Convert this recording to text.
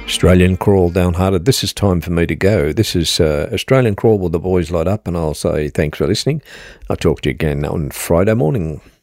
Australian Crawl downhearted. This is time for me to go. This is Australian Crawl with the boys light up, and I'll say thanks for listening. I'll talk to you again on Friday morning.